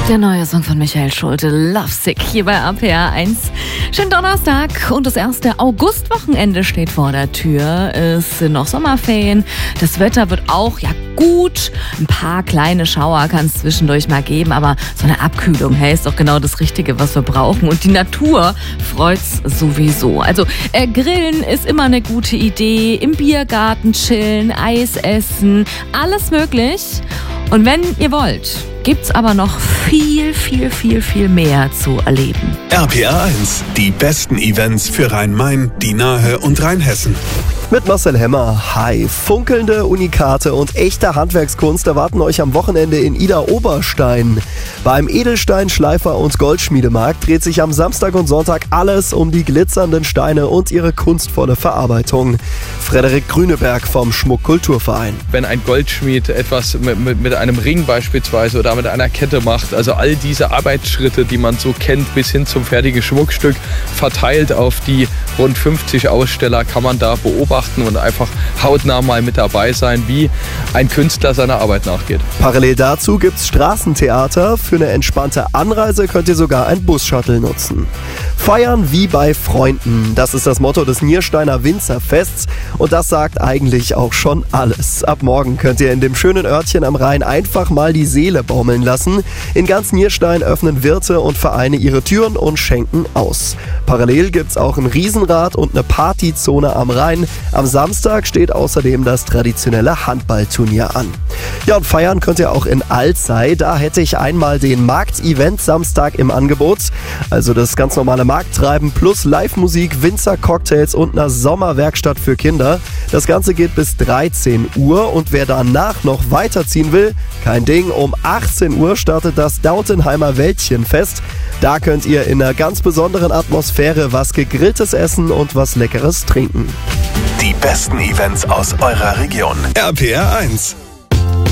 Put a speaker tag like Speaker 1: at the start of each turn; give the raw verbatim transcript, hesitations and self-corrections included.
Speaker 1: Der neue Song von Michael Schulte, Lovesick, hier bei A P R eins. Schönen Donnerstag und das erste Augustwochenende steht vor der Tür. Es sind noch Sommerferien. Das Wetter wird auch ja gut. Ein paar kleine Schauer kann es zwischendurch mal geben, aber so eine Abkühlung, hey, ist doch genau das Richtige, was wir brauchen. Und die Natur freut's sowieso. Also äh, Grillen ist immer eine gute Idee. Im Biergarten chillen, Eis essen, alles möglich. Und wenn ihr wollt, gibt's aber noch viel, viel, viel, viel mehr zu erleben.
Speaker 2: R P R eins, die besten Events für Rhein-Main, die Nahe und Rheinhessen.
Speaker 3: Mit Marcel Hemmer. Hi. Funkelnde Unikate und echte Handwerkskunst erwarten euch am Wochenende in Idar-Oberstein. Beim Edelstein-Schleifer- und Goldschmiedemarkt dreht sich am Samstag und Sonntag alles um die glitzernden Steine und ihre kunstvolle Verarbeitung. Frederik Grüneberg vom Schmuck-Kulturverein.
Speaker 4: Wenn ein Goldschmied etwas mit, mit, mit einem Ring beispielsweise oder mit einer Kette macht, also all diese Arbeitsschritte, die man so kennt, bis hin zum fertigen Schmuckstück, verteilt auf die rund fünfzig Aussteller, kann man da beobachten und einfach hautnah mal mit dabei sein, wie ein Künstler seiner Arbeit nachgeht.
Speaker 3: Parallel dazu gibt's Straßentheater. Für eine entspannte Anreise könnt ihr sogar ein Bus-Shuttle nutzen. Feiern wie bei Freunden. Das ist das Motto des Niersteiner Winzerfests und das sagt eigentlich auch schon alles. Ab morgen könnt ihr in dem schönen Örtchen am Rhein einfach mal die Seele baumeln lassen. In ganz Nierstein öffnen Wirte und Vereine ihre Türen und schenken aus. Parallel gibt's auch ein Riesenrad und eine Partyzone am Rhein. Am Samstag steht außerdem das traditionelle Handballturnier an. Ja, und feiern könnt ihr auch in Alzey. Da hätte ich einmal den Markt-Event Samstag im Angebot. Also das ganz normale Markttreiben plus Live-Musik, Winzer-Cocktails und eine Sommerwerkstatt für Kinder. Das Ganze geht bis dreizehn Uhr und wer danach noch weiterziehen will, kein Ding, um achtzehn Uhr startet das Dautenheimer Wäldchenfest. Da könnt ihr in einer ganz besonderen Atmosphäre was Gegrilltes essen und was Leckeres trinken.
Speaker 2: Die besten Events aus eurer Region. R P R eins.